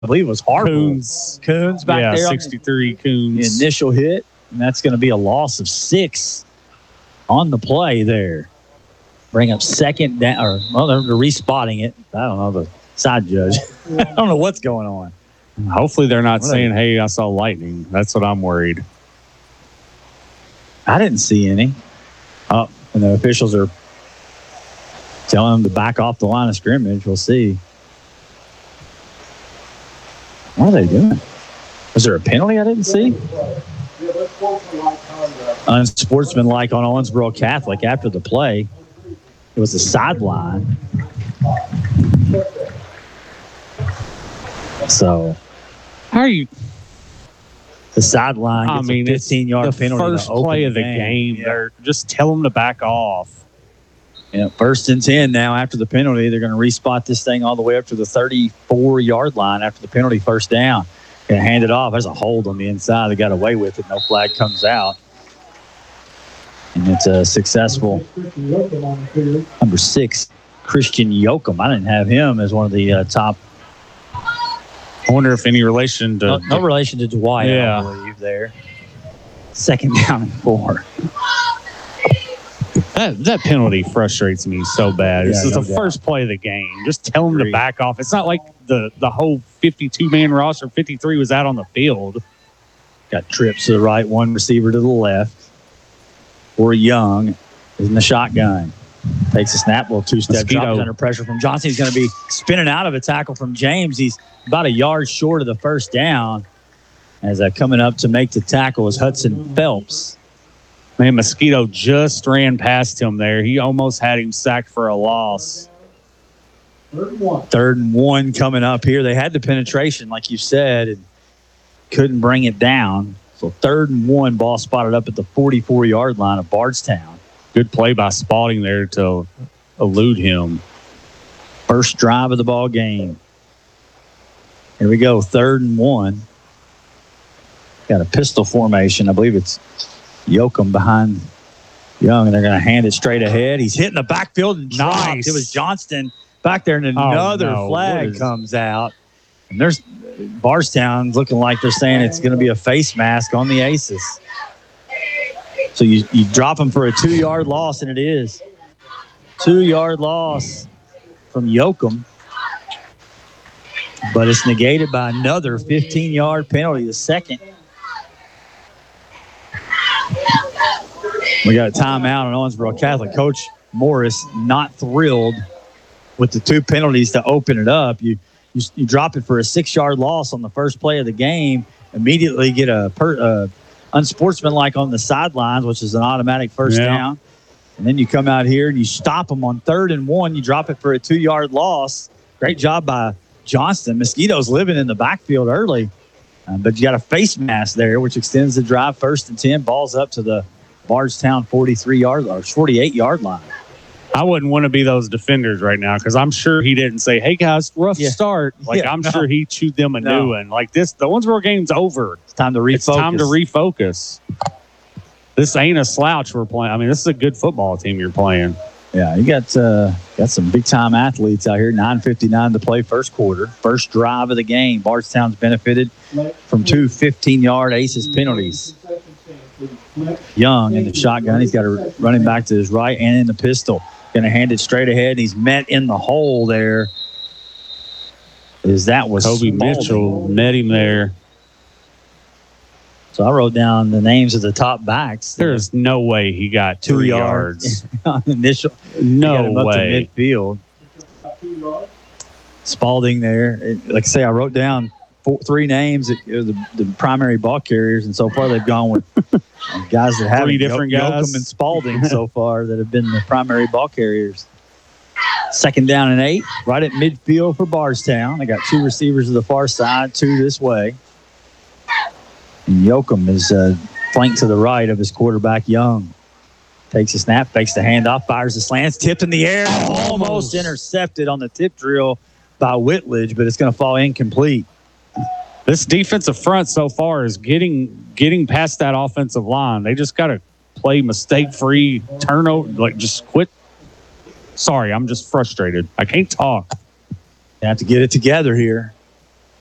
believe it was Harville. Coons back there. 63 Coons. The initial hit, and that's going to be a loss of 6 on the play there. Bring up second down, they're respotting it. I don't know, the side judge. I don't know what's going on. Hopefully they're not saying, hey, I saw lightning. That's what I'm worried. I didn't see any. And the officials are telling them to back off the line of scrimmage. We'll see. What are they doing? Was there a penalty I didn't see? Unsportsmanlike on Owensboro Catholic after the play. It was a sideline. So, how are you? The sideline gets a 15-yard penalty. The first play of the game. They're just tell them to back off. Yeah, 1st and 10 now after the penalty. They're going to respot this thing all the way up to the 34-yard line after the penalty, first down. Going to hand it off. There's a hold on the inside. They got away with it. No flag comes out. And it's a successful number 6, Christian Yoakum. I didn't have him as one of the top. I wonder if any relation to... No relation to Dwight, I believe, there. 2nd down and 4. That penalty frustrates me so bad. This is the first play of the game. Just tell them to back off. It's not like the whole 52-man roster, 53 was out on the field. Got trips to the right, one receiver to the left. For Young is in the shotgun. Takes a snap, little 2-step drop under pressure from Johnson. He's going to be spinning out of a tackle from James. He's about a yard short of the first down. As coming up to make the tackle is Hudson Phelps. Man, Mosquito just ran past him there. He almost had him sacked for a loss. 3rd and 1 coming up here. They had the penetration, like you said, and couldn't bring it down. So 3rd and 1, ball spotted up at the 44-yard line of Bardstown. Good play by Spalding there to elude him. First drive of the ball game. Here we go, 3rd and 1. Got a pistol formation. I believe it's Yoakum behind Young, and they're going to hand it straight ahead. He's hitting the backfield and dropped. Nice. It was Johnston back there, and another flag comes out. And there's Bardstown looking like they're saying it's going to be a face mask on the Aces. So you drop them for a 2-yard loss, and it is. 2-yard loss from Yoakum. But it's negated by another 15-yard penalty, the second. We got a timeout on Owensboro Catholic. Coach Morris not thrilled with the 2 penalties to open it up. You drop it for a 6-yard loss on the first play of the game, immediately get a unsportsmanlike on the sidelines, which is an automatic first down. And then you come out here and you stop them on 3rd and 1. You drop it for a 2-yard loss. Great job by Johnston. Mosquitoes living in the backfield early. But you got a face mask there, which extends the drive. 1st and 10. Ball's up to the Bardstown 48-yard line. I wouldn't want to be those defenders right now because I'm sure he didn't say, hey, guys, rough start. I'm sure he chewed them a new one. Like this, the Owensboro game's over. It's time to refocus. It's time to refocus. This ain't a slouch we're playing. I mean, this is a good football team you're playing. Yeah, you got some big-time athletes out here. 9:59 to play first quarter. First drive of the game. Bardstown's benefited from 2 15-yard Aces penalties. Young in the shotgun. He's got a running back to his right and in the pistol. Going to hand it straight ahead. He's met in the hole there. That was Toby Mitchell met him there. So I wrote down the names of the top backs. There's no way he got 2 yards. Initial. No way. Up to midfield. Spalding there. Like I say, I wrote down 3 names that are the primary ball carriers, and so far they've gone with guys that have 3 different guys. Yoakum and Spalding so far that have been the primary ball carriers. 2nd down and 8, right at midfield for Bardstown. They got 2 receivers to the far side, 2 this way. And Yoakum is flanked to the right of his quarterback, Young. Takes a snap, fakes the handoff, fires the slants, tipped in the air, almost intercepted on the tip drill by Whitledge, but it's going to fall incomplete. This defensive front so far is getting past that offensive line. They just got to play mistake-free, turnover, just quit. Sorry, I'm just frustrated. I can't talk. They have to get it together here.